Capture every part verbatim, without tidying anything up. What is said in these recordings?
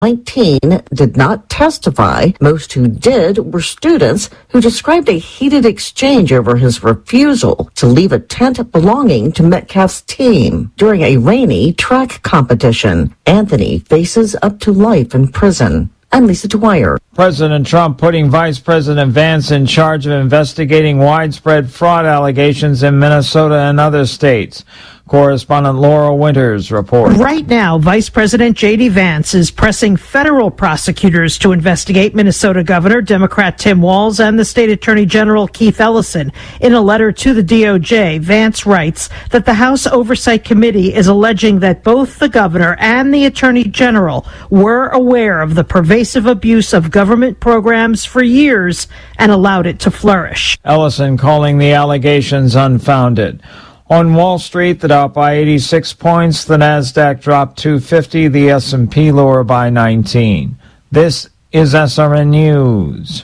nineteen did not testify. Most who did were students who described a heated exchange over his refusal to leave a tent belonging to Metcalf's team during a rainy track competition. Anthony faces up to life in prison. I'm Lisa Dwyer. President Trump putting Vice President Vance in charge of investigating widespread fraud allegations in Minnesota and other states. Correspondent Laura Winters reports. Right now, Vice President J D. Vance is pressing federal prosecutors to investigate Minnesota Governor Democrat Tim Walz and the state Attorney General Keith Ellison. In a letter to the D O J, Vance writes that the House Oversight Committee is alleging that both the governor and the Attorney General were aware of the pervasive abuse of government programs for years and allowed it to flourish. Ellison calling the allegations unfounded. On Wall Street, the Dow by eighty-six points, the Nasdaq dropped two fifty, the S and P lower by nineteen. This is S R N News.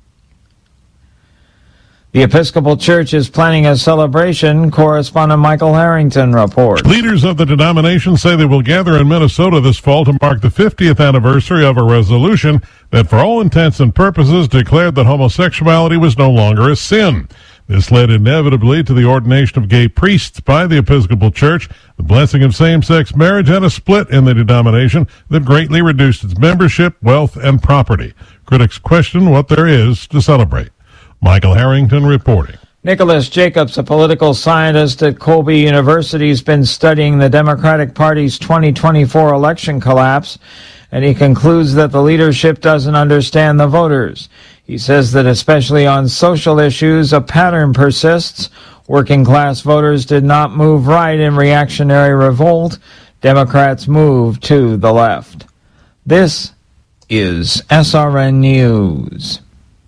The Episcopal Church is planning a celebration. Correspondent Michael Harrington reports. Leaders of the denomination say they will gather in Minnesota this fall to mark the fiftieth anniversary of a resolution that for all intents and purposes declared that homosexuality was no longer a sin. This led inevitably to the ordination of gay priests by the Episcopal Church, the blessing of same-sex marriage, and a split in the denomination that greatly reduced its membership, wealth, and property. Critics question what there is to celebrate. Michael Harrington reporting. Nicholas Jacobs, a political scientist at Colby University, has been studying the Democratic Party's twenty twenty-four election collapse, and he concludes that the leadership doesn't understand the voters. He says that especially on social issues, a pattern persists. Working class voters did not move right in reactionary revolt. Democrats moved to the left. This is S R N News.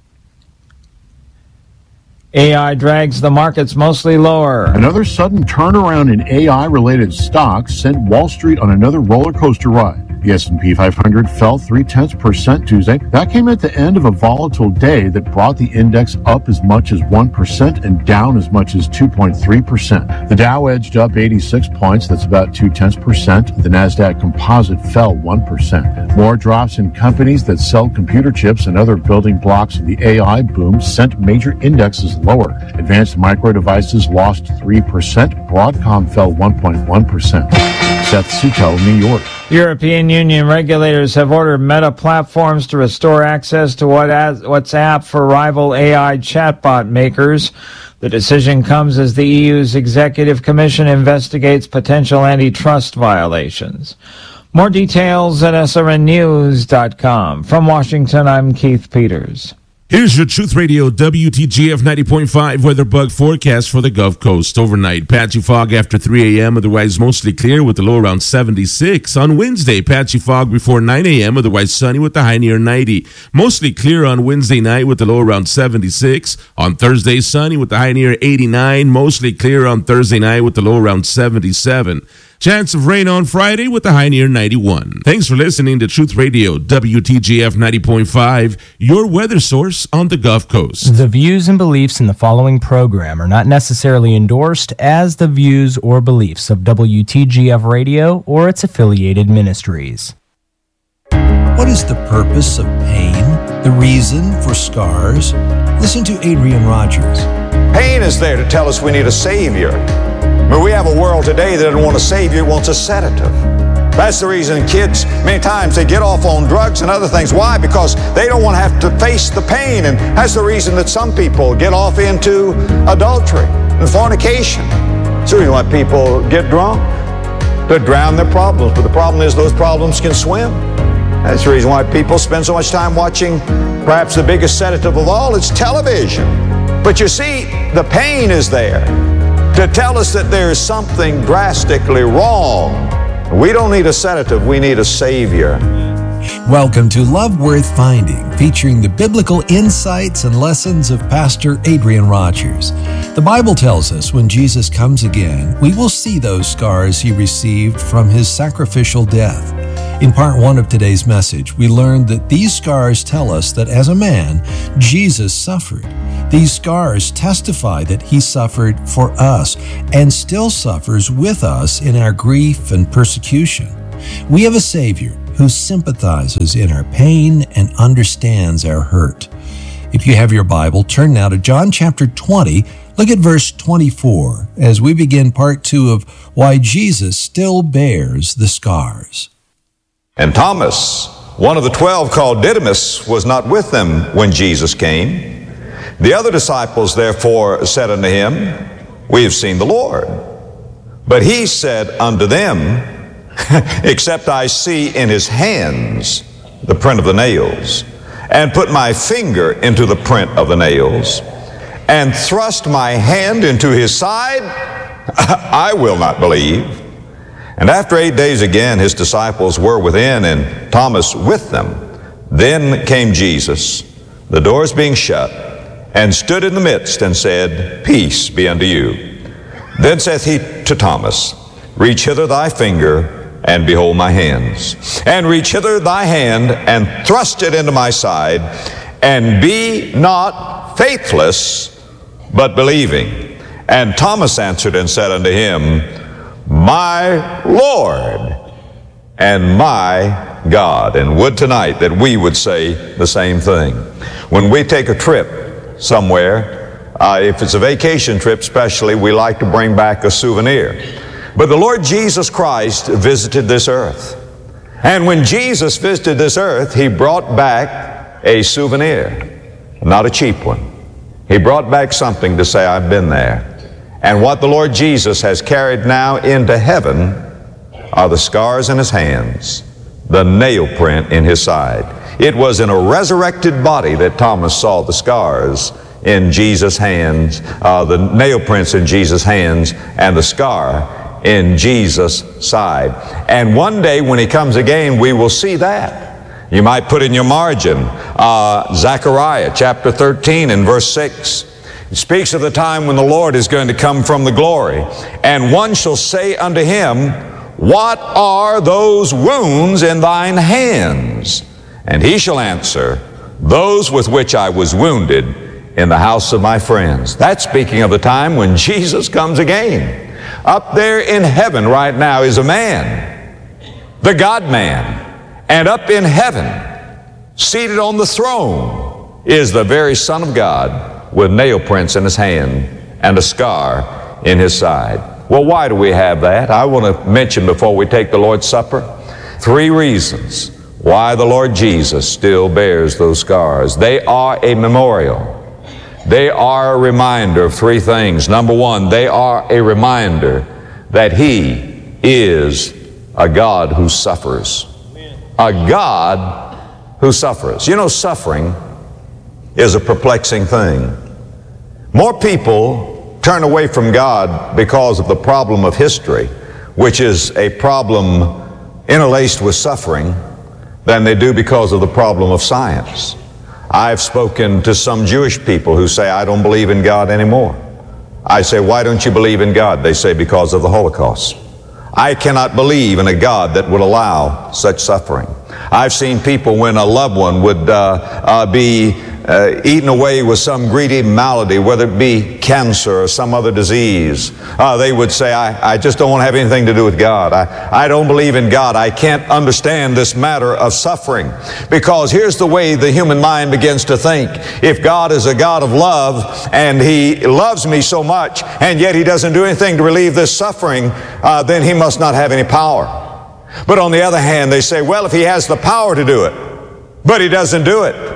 A I drags the markets mostly lower. Another sudden turnaround in A I-related stocks sent Wall Street on another roller coaster ride. The S and P five hundred fell three-tenths percent Tuesday. That came at the end of a volatile day that brought the index up as much as one percent and down as much as two point three percent. The Dow edged up eighty-six points. That's about two-tenths percent. The NASDAQ composite fell one percent. More drops in companies that sell computer chips and other building blocks of the A I boom sent major indexes lower. Advanced Micro Devices lost three percent. Broadcom fell one point one percent. Seth Sutel, New York. European Union regulators have ordered Meta Platforms to restore access to WhatsApp for rival A I chatbot makers. The decision comes as the E U's Executive Commission investigates potential antitrust violations. More details at S R N news dot com. From Washington, I'm Keith Peters. Here's your Truth Radio W T G F ninety point five weather bug forecast for the Gulf Coast. Overnight, patchy fog after three a.m., otherwise mostly clear with the low around seventy-six. On Wednesday, patchy fog before nine a.m., otherwise sunny with the high near ninety. Mostly clear on Wednesday night with the low around seventy-six. On Thursday, sunny with the high near eighty-nine. Mostly clear on Thursday night with the low around seventy-seven. Chance of rain on Friday with the high near ninety-one. Thanks for listening to Truth Radio W T G F ninety point five, your weather source on the Gulf Coast. The views and beliefs in the following program are not necessarily endorsed as the views or beliefs of W T G F Radio or its affiliated ministries. What is the purpose of pain? The reason for scars? Listen to Adrian Rogers. Pain is there to tell us we need a Savior. But we have a world today that doesn't want a Savior, it wants a sedative. That's the reason kids, many times, they get off on drugs and other things. Why? Because they don't want to have to face the pain. And that's the reason that some people get off into adultery and fornication. So you want people get drunk to drown their problems. But the problem is those problems can swim. That's the reason why people spend so much time watching perhaps the biggest sedative of all, it's television. But you see, the pain is there to tell us that there is something drastically wrong. We don't need a sedative, we need a Savior. Welcome to Love Worth Finding, featuring the biblical insights and lessons of Pastor Adrian Rogers. The Bible tells us when Jesus comes again, we will see those scars he received from his sacrificial death. In part one of today's message, we learned that these scars tell us that as a man, Jesus suffered. These scars testify that he suffered for us and still suffers with us in our grief and persecution. We have a Savior who sympathizes in our pain and understands our hurt. If you have your Bible, turn now to John chapter twenty. Look at verse twenty-four as we begin part two of why Jesus still bears the scars. And Thomas, one of the twelve, called Didymus, was not with them when Jesus came. The other disciples therefore said unto him, We have seen the Lord. But he said unto them, Except I see in his hands the print of the nails, and put my finger into the print of the nails, and thrust my hand into his side, I will not believe. And after eight days again his disciples were within, and Thomas with them. Then came Jesus, the doors being shut, and stood in the midst, and said, Peace be unto you. Then saith he to Thomas, Reach hither thy finger, and behold my hands. And reach hither thy hand, and thrust it into my side, and be not faithless, but believing. And Thomas answered and said unto him, My Lord and my God. And would tonight that we would say the same thing. When we take a trip somewhere, uh, if it's a vacation trip especially, we like to bring back a souvenir. But the Lord Jesus Christ visited this earth. And when Jesus visited this earth, he brought back a souvenir, not a cheap one. He brought back something to say, I've been there. And what the Lord Jesus has carried now into heaven are the scars in his hands, the nail print in his side. It was in a resurrected body that Thomas saw the scars in Jesus' hands, uh, the nail prints in Jesus' hands, and the scar in Jesus' side. And one day when he comes again, we will see that. You might put in your margin, uh, Zechariah chapter thirteen and verse six. It speaks of the time when the Lord is going to come from the glory. And one shall say unto him, What are those wounds in thine hands? And he shall answer, Those with which I was wounded in the house of my friends. That's speaking of the time when Jesus comes again. Up there in heaven right now is a man, the God-man. And up in heaven, seated on the throne, is the very Son of God with nail prints in his hand and a scar in his side. Well, why do we have that? I want to mention before we take the Lord's Supper three reasons why the Lord Jesus still bears those scars. They are a memorial. They are a reminder of three things. Number one, they are a reminder that he is a God who suffers. A God who suffers. You know, suffering is a perplexing thing. More people turn away from God because of the problem of history, which is a problem interlaced with suffering, than they do because of the problem of science. I've spoken to some Jewish people who say, I don't believe in God anymore. I say, why don't you believe in God? They say, because of the Holocaust. I cannot believe in a God that would allow such suffering. I've seen people when a loved one would uh, uh, be uh, eaten away with some greedy malady, whether it be cancer or some other disease, uh, they would say, I, I just don't want to have anything to do with God. I, I don't believe in God. I can't understand this matter of suffering. Because here's the way the human mind begins to think. If God is a God of love and he loves me so much and yet he doesn't do anything to relieve this suffering, uh, then he must not have any power. But on the other hand, they say, well, if he has the power to do it, but he doesn't do it,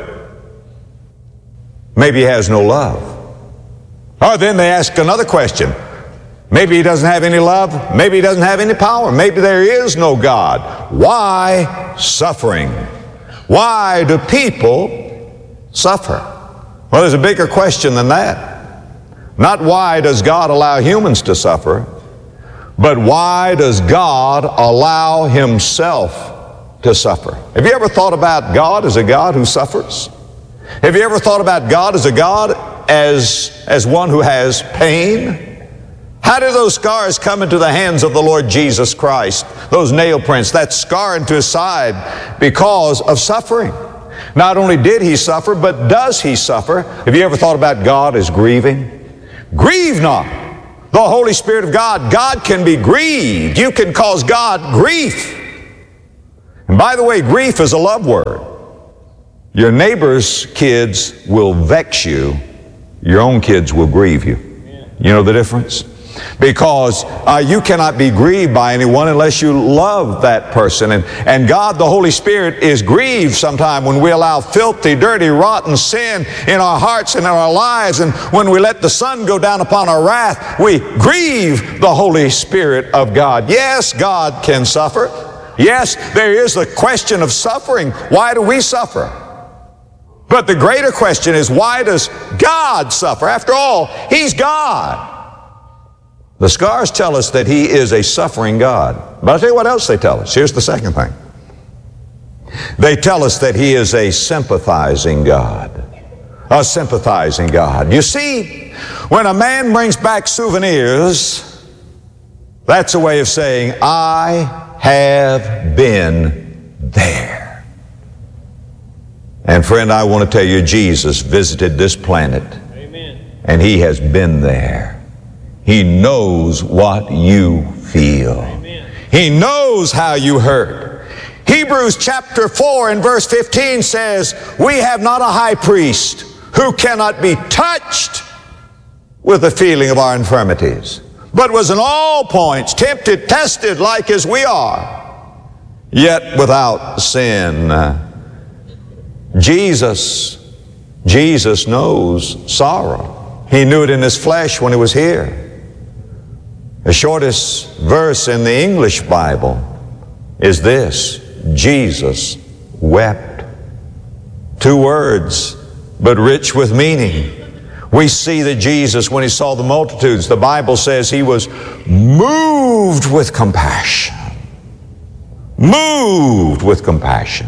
maybe he has no love. Or then they ask another question. Maybe he doesn't have any love. Maybe he doesn't have any power. Maybe there is no God. Why suffering? Why do people suffer? Well, there's a bigger question than that. Not why does God allow humans to suffer, but why does God allow himself to suffer? Have you ever thought about God as a God who suffers? Have you ever thought about God as a God as, as one who has pain? How did those scars come into the hands of the Lord Jesus Christ? Those nail prints, that scar into his side, because of suffering. Not only did he suffer, but does he suffer? Have you ever thought about God as grieving? Grieve not the Holy Spirit of God. God can be grieved. You can cause God grief. And by the way, grief is a love word. Your neighbor's kids will vex you. Your own kids will grieve you. You know the difference? Because uh, you cannot be grieved by anyone unless you love that person. And, and God, the Holy Spirit, is grieved sometime when we allow filthy, dirty, rotten sin in our hearts and in our lives. And when we let the sun go down upon our wrath, we grieve the Holy Spirit of God. Yes, God can suffer. Yes, there is the question of suffering. Why do we suffer? But the greater question is, why does God suffer? After all, He's God. The scars tell us that He is a suffering God. But I'll tell you what else they tell us. Here's the second thing. They tell us that He is a sympathizing God. A sympathizing God. You see, when a man brings back souvenirs, that's a way of saying, I have been there. And friend, I want to tell you, Jesus visited this planet. Amen. And He has been there. He knows what you feel. Amen. He knows how you hurt. Hebrews chapter four and verse fifteen says, we have not a high priest who cannot be touched with the feeling of our infirmities, but was in all points tempted, tested like as we are, yet without sin. Jesus, Jesus knows sorrow. He knew it in His flesh when He was here. The shortest verse in the English Bible is this: Jesus wept. Two words, but rich with meaning. We see that Jesus, when He saw the multitudes, the Bible says He was moved with compassion. Moved with compassion.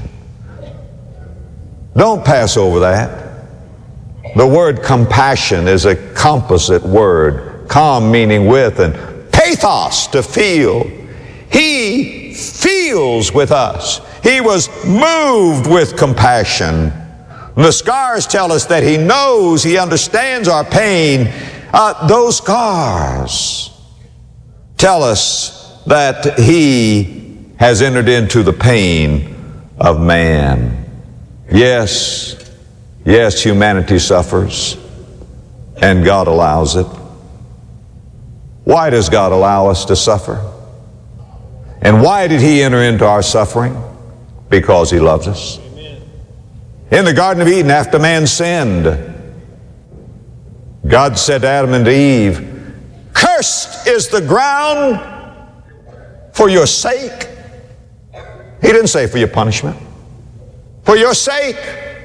Don't pass over that. The word compassion is a composite word. Com meaning with, and pathos, to feel. He feels with us. He was moved with compassion. And the scars tell us that He knows, He understands our pain. Uh, those scars tell us that He has entered into the pain of man. Yes, yes, humanity suffers, and God allows it. Why does God allow us to suffer? And why did He enter into our suffering? Because He loves us. Amen. In the Garden of Eden, after man sinned, God said to Adam and to Eve, cursed is the ground for your sake. He didn't say for your punishment. For your sake.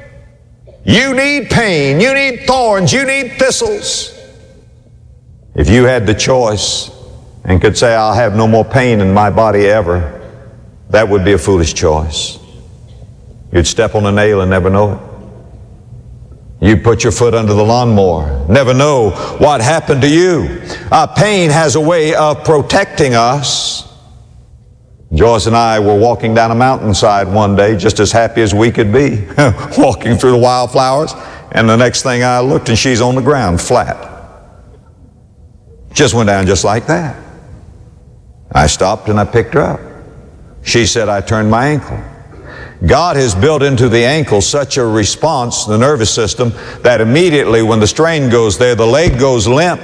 You need pain. You need thorns. You need thistles. If you had the choice and could say, I'll have no more pain in my body ever, that would be a foolish choice. You'd step on a nail and never know it. You'd put your foot under the lawnmower, never know what happened to you. Uh, pain has a way of protecting us. Joyce and I were walking down a mountainside one day, just as happy as we could be, walking through the wildflowers, and the next thing I looked and she's on the ground, flat. Just went down just like that. I stopped and I picked her up. She said, I turned my ankle. God has built into the ankle such a response, the nervous system, that immediately when the strain goes there, the leg goes limp,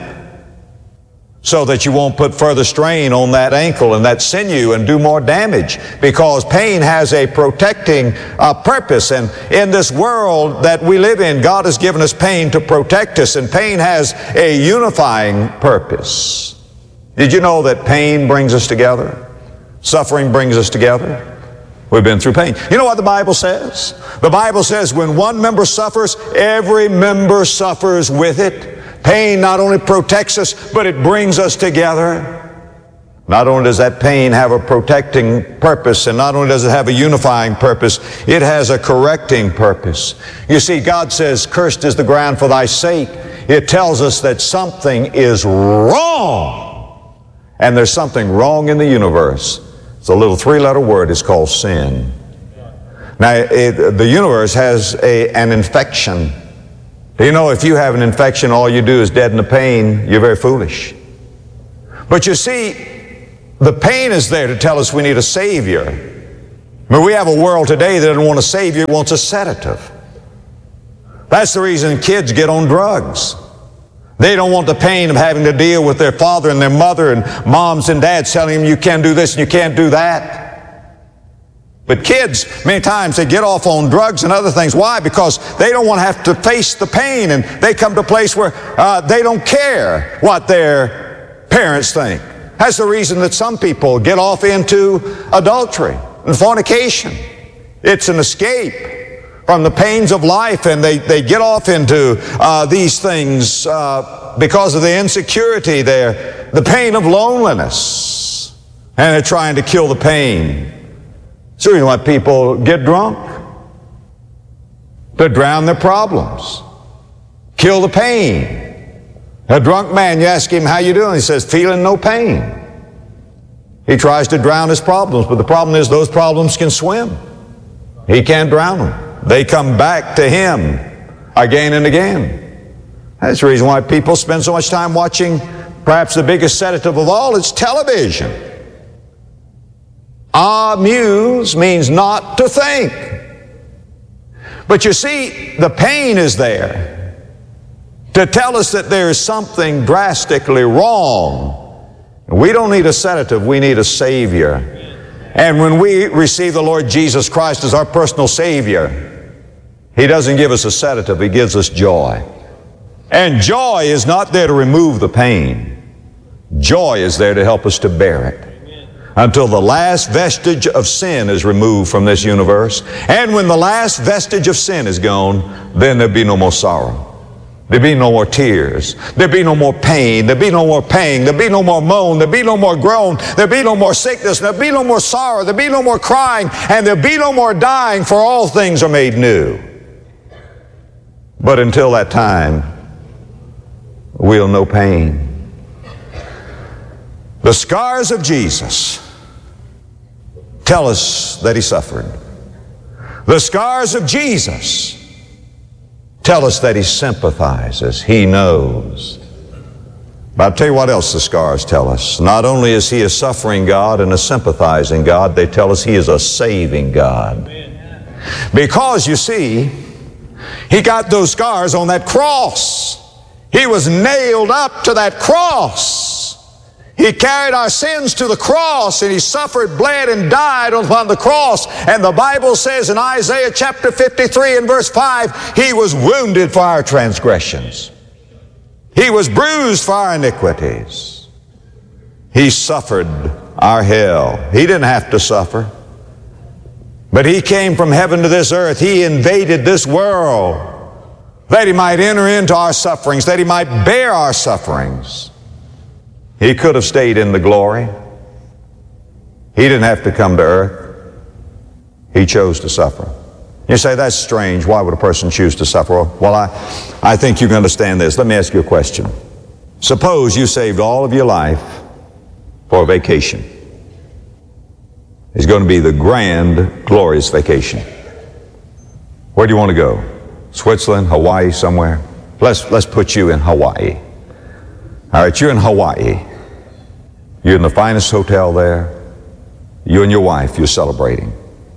so that you won't put further strain on that ankle and that sinew and do more damage, because pain has a protecting uh, purpose. And in this world that we live in, God has given us pain to protect us, and pain has a unifying purpose. Did you know that pain brings us together? Suffering brings us together. We've been through pain. You know what the Bible says? The Bible says when one member suffers, every member suffers with it. Pain not only protects us, but it brings us together. Not only does that pain have a protecting purpose, and not only does it have a unifying purpose, it has a correcting purpose. You see, God says, cursed is the ground for thy sake. It tells us that something is wrong. And there's something wrong in the universe. It's a little three-letter word. It's called sin. Now, it, the universe has a, an infection. Do you know if you have an infection, all you do is deaden the pain, you're very foolish. But you see, the pain is there to tell us we need a Savior. I mean, we have a world today that doesn't want a savior, it wants a sedative. That's the reason kids get on drugs. They don't want the pain of having to deal with their father and their mother and moms and dads telling them you can't do this and you can't do that. But kids, many times, they get off on drugs and other things. Why? Because they don't want to have to face the pain, and they come to a place where uh, they don't care what their parents think. That's the reason that some people get off into adultery and fornication. It's an escape from the pains of life, and they, they get off into uh, these things uh, because of the insecurity there, the pain of loneliness, and they're trying to kill the pain. So you know why people get drunk? To drown their problems, kill the pain. A drunk man, you ask him, how you doing? He says, feeling no pain. He tries to drown his problems, but the problem is those problems can swim. He can't drown them. They come back to him again and again. That's the reason why people spend so much time watching perhaps the biggest sedative of all, it's television. Amuse means not to think. But you see, the pain is there to tell us that there is something drastically wrong. We don't need a sedative, we need a Savior. And when we receive the Lord Jesus Christ as our personal Savior, He doesn't give us a sedative, He gives us joy. And joy is not there to remove the pain. Joy is there to help us to bear it until the last vestige of sin is removed from this universe. And when the last vestige of sin is gone, then there'll be no more sorrow. There'll be no more tears. There'll be no more pain. There'll be no more pain. There'll be no more moan. There'll be no more groan. There'll be no more sickness. There'll be no more sorrow. There'll be no more crying. And there'll be no more dying, for all things are made new. But until that time, we'll know pain. The scars of Jesus tell us that He suffered. The scars of Jesus tell us that He sympathizes. He knows. But I'll tell you what else the scars tell us. Not only is He a suffering God and a sympathizing God, they tell us He is a saving God. Because, you see, He got those scars on that cross. He was nailed up to that cross. He carried our sins to the cross, and He suffered, bled, and died upon the cross. And the Bible says in Isaiah chapter fifty-three and verse five, He was wounded for our transgressions. He was bruised for our iniquities. He suffered our hell. He didn't have to suffer. But He came from heaven to this earth. He invaded this world that He might enter into our sufferings, that He might bear our sufferings. He could have stayed in the glory. He didn't have to come to earth. He chose to suffer. You say, that's strange. Why would a person choose to suffer? Well, I, I think you can understand this. Let me ask you a question. Suppose you saved all of your life for a vacation. It's going to be the grand, glorious vacation. Where do you want to go? Switzerland, Hawaii, somewhere? Let's, let's put you in Hawaii. All right, you're in Hawaii. You're in the finest hotel there. You and your wife, you're celebrating.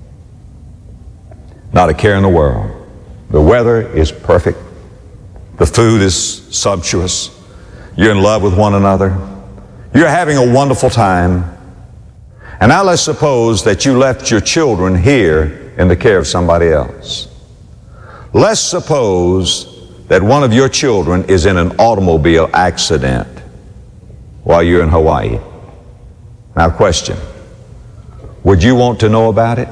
Not a care in the world. The weather is perfect. The food is sumptuous. You're in love with one another. You're having a wonderful time. And now let's suppose that you left your children here in the care of somebody else. Let's suppose that one of your children is in an automobile accident while you're in Hawaii. Now, question, would you want to know about it?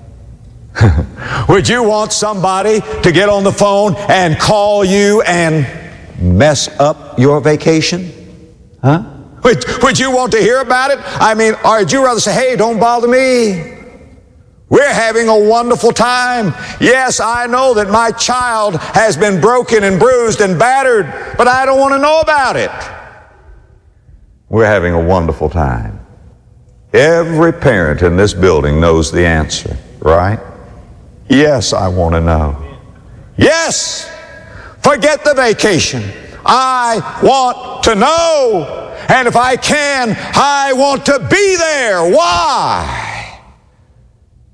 Would you want somebody to get on the phone and call you and mess up your vacation? Huh? Would, would you want to hear about it? I mean, or would you rather say, hey, don't bother me? We're having a wonderful time. Yes, I know that my child has been broken and bruised and battered, but I don't want to know about it. We're having a wonderful time. Every parent in this building knows the answer, right? Yes, I want to know. Yes, forget the vacation. I want to know. And if I can, I want to be there. Why?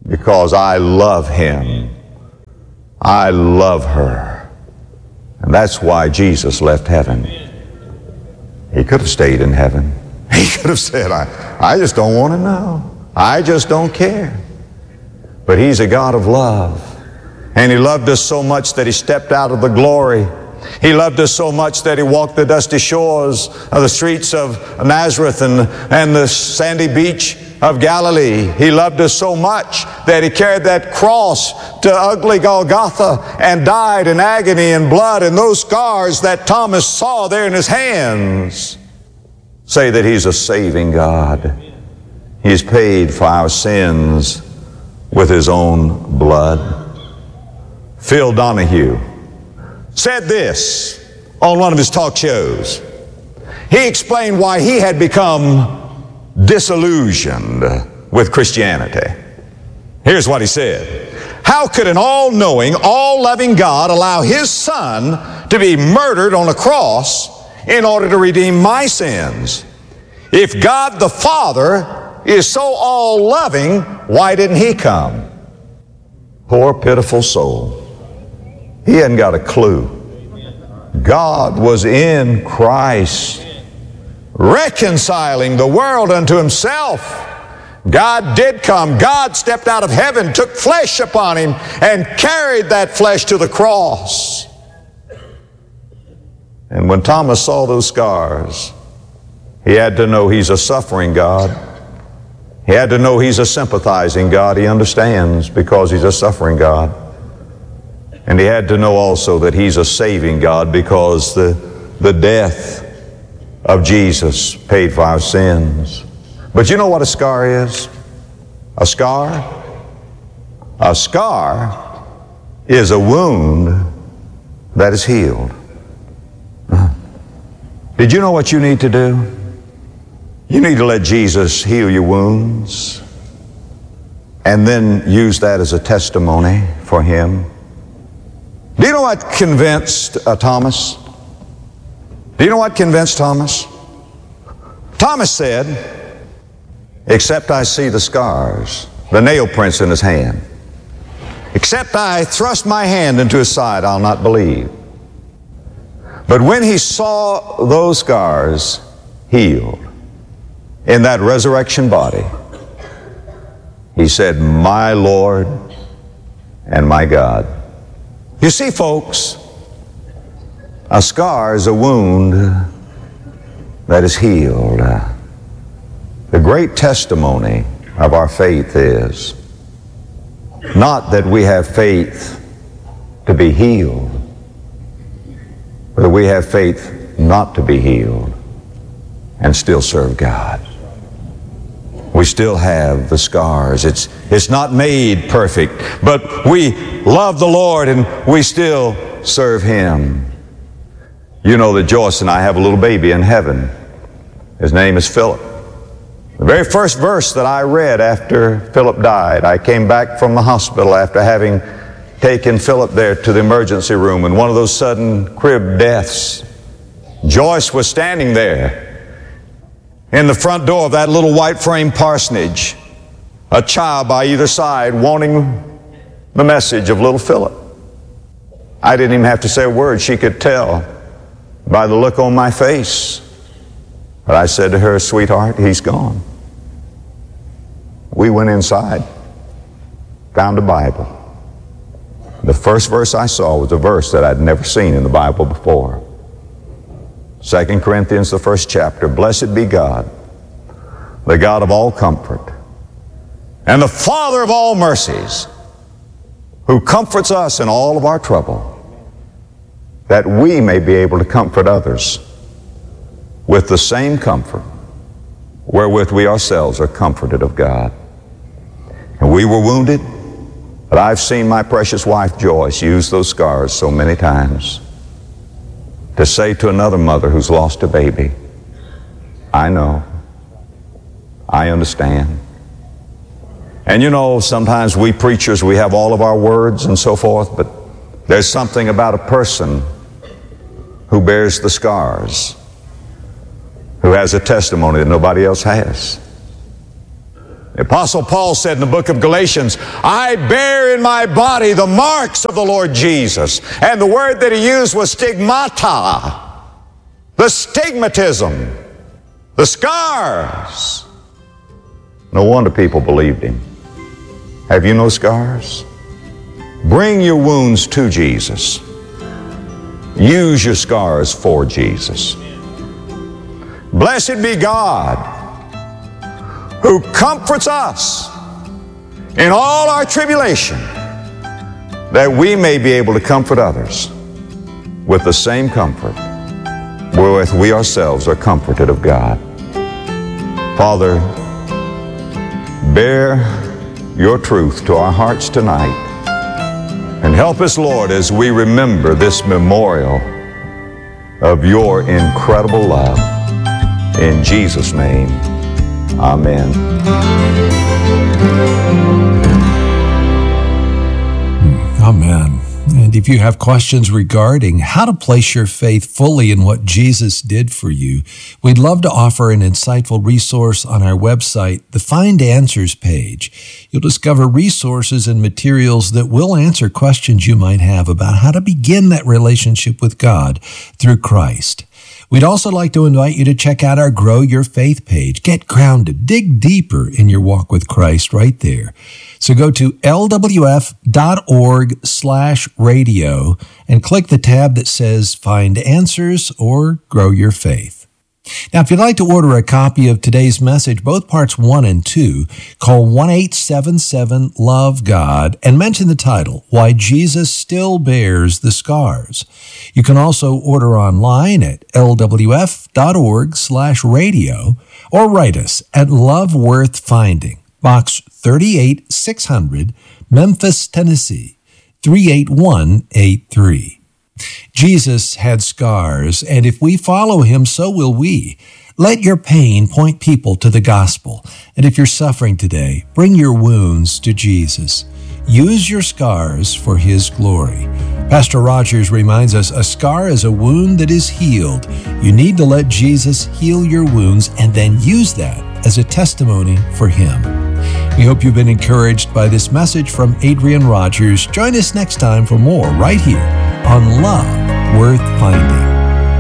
because I love him. I love her. And that's why Jesus left heaven. He could have stayed in heaven. He could have said, I, I just don't want to know. I just don't care. But he's a God of love. And he loved us so much that he stepped out of the glory. He loved us so much that he walked the dusty shores of the streets of Nazareth and, and the sandy beach of Galilee. He loved us so much that he carried that cross to ugly Golgotha and died in agony and blood. And those scars that Thomas saw there in his hands say that he's a saving God. He's paid for our sins with his own blood. Phil Donahue said this on one of his talk shows. He explained why he had become disillusioned with Christianity. Here's what he said. How could an all-knowing, all-loving God allow his son to be murdered on a cross in order to redeem my sins? If God the Father is so all-loving, why didn't he come? Poor, pitiful soul. He hadn't got a clue. God was in Christ, reconciling the world unto himself. God did come. God stepped out of heaven, took flesh upon him, and carried that flesh to the cross. And when Thomas saw those scars, he had to know he's a suffering God. He had to know he's a sympathizing God. He understands because he's a suffering God. And he had to know also that he's a saving God because the, the death of Jesus paid for our sins. But you know what a scar is? A scar? A scar is a wound that is healed. Did you know what you need to do? You need to let Jesus heal your wounds and then use that as a testimony for him. Do you know what convinced uh, Thomas? Do you know what convinced Thomas? Thomas said, except I see the scars, the nail prints in his hand. Except I thrust my hand into his side, I'll not believe. But when he saw those scars healed in that resurrection body, he said, my Lord and my God. You see, folks, a scar is a wound that is healed. The great testimony of our faith is not that we have faith to be healed, but that we have faith not to be healed and still serve God. We still have the scars. It's, it's not made perfect, but we love the Lord and we still serve him. You know that Joyce and I have a little baby in heaven. His name is Philip. The very first verse that I read after Philip died, I came back from the hospital after having taken Philip there to the emergency room in one of those sudden crib deaths. Joyce was standing there in the front door of that little white frame parsonage, a child by either side wanting the message of little Philip. I didn't even have to say a word. She could tell by the look on my face. But I said to her, sweetheart, he's gone. We went inside, found a Bible. The first verse I saw was a verse that I'd never seen in the Bible before. Second Corinthians, the first chapter. Blessed be God, the God of all comfort, and the Father of all mercies, who comforts us in all of our trouble, that we may be able to comfort others with the same comfort wherewith we ourselves are comforted of God. And we were wounded, but I've seen my precious wife Joyce use those scars so many times to say to another mother who's lost a baby, I know, I understand. And you know, sometimes we preachers, we have all of our words and so forth, but there's something about a person who bears the scars, who has a testimony that nobody else has. The Apostle Paul said in the book of Galatians, I bear in my body the marks of the Lord Jesus. And the word that he used was stigmata, the stigmatism, the scars. No wonder people believed him. Have you no scars? Bring your wounds to Jesus. Use your scars for Jesus. Blessed be God, who comforts us in all our tribulation, that we may be able to comfort others with the same comfort wherewith we ourselves are comforted of God. Father, bear your truth to our hearts tonight, and help us, Lord, as we remember this memorial of your incredible love. In Jesus' name, amen. Amen. And if you have questions regarding how to place your faith fully in what Jesus did for you, we'd love to offer an insightful resource on our website, the Find Answers page. You'll discover resources and materials that will answer questions you might have about how to begin that relationship with God through Christ. We'd also like to invite you to check out our Grow Your Faith page. Get grounded, dig deeper in your walk with Christ right there. So go to L W F dot org slash radio and click the tab that says Find Answers or Grow Your Faith. Now, if you'd like to order a copy of today's message, both parts one and two, call one eight seven seven love God and mention the title, Why Jesus Still Bears the Scars. You can also order online at L W F dot org slash radio or write us at Love Worth Finding, Box thirty-eight six hundred, Memphis, Tennessee, three eight one eight three. Jesus had scars, and if we follow him, so will we. Let your pain point people to the gospel. And if you're suffering today, bring your wounds to Jesus. Use your scars for his glory. Pastor Rogers reminds us a scar is a wound that is healed. You need to let Jesus heal your wounds and then use that as a testimony for him. We hope you've been encouraged by this message from Adrian Rogers. Join us next time for more right here on Love Worth Finding.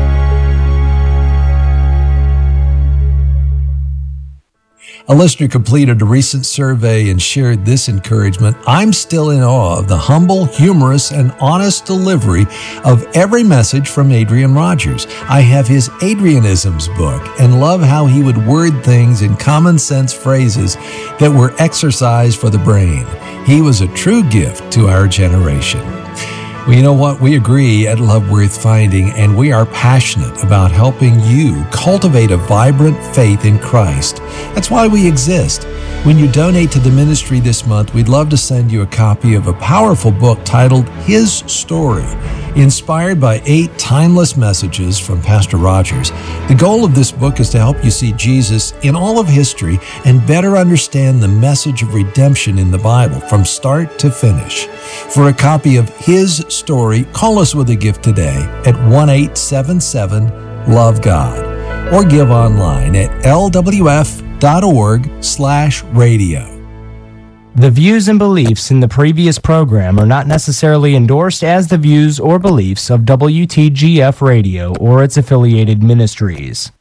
A listener completed a recent survey and shared this encouragement. I'm still in awe of the humble, humorous, and honest delivery of every message from Adrian Rogers. I have his Adrianisms book and love how he would word things in common sense phrases that were exercise for the brain. He was a true gift to our generation. Well, you know what? We agree at Love Worth Finding, and we are passionate about helping you cultivate a vibrant faith in Christ. That's why we exist. When you donate to the ministry this month, we'd love to send you a copy of a powerful book titled His Story, inspired by eight timeless messages from Pastor Rogers. The goal of this book is to help you see Jesus in all of history and better understand the message of redemption in the Bible from start to finish. For a copy of His Story, call us with a gift today at one eight seven seven love God or give online at L W F dot org slash radio. The views and beliefs in the previous program are not necessarily endorsed as the views or beliefs of W T G F Radio or its affiliated ministries.